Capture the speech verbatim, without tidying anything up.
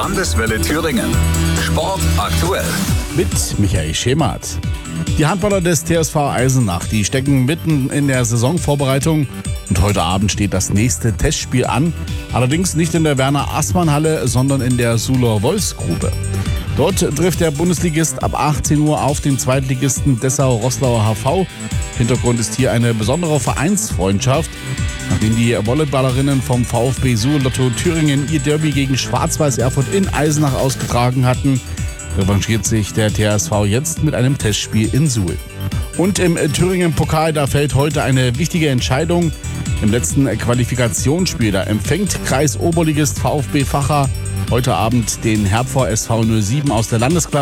Landeswelle Thüringen. Sport aktuell. Mit Michael Schemert. Die Handballer des T S V Eisenach, die stecken mitten in der Saisonvorbereitung und heute Abend steht das nächste Testspiel an. Allerdings nicht in der Werner-Aßmann-Halle, sondern in der Suhler Wolfsgrube. Dort trifft der Bundesligist ab achtzehn Uhr auf den Zweitligisten Dessau-Roßlauer H V. Hintergrund ist hier eine besondere Vereinsfreundschaft. Nachdem die Volleyballerinnen vom VfB Suhl Lotto Thüringen ihr Derby gegen Schwarz-Weiß Erfurt in Eisenach ausgetragen hatten, revanchiert sich der T S V jetzt mit einem Testspiel in Suhl. Und im Thüringen-Pokal, da fällt heute eine wichtige Entscheidung. Im letzten Qualifikationsspiel, da empfängt Kreisoberligist VfB Vacha heute Abend den Herpfer S V null sieben aus der Landesklasse.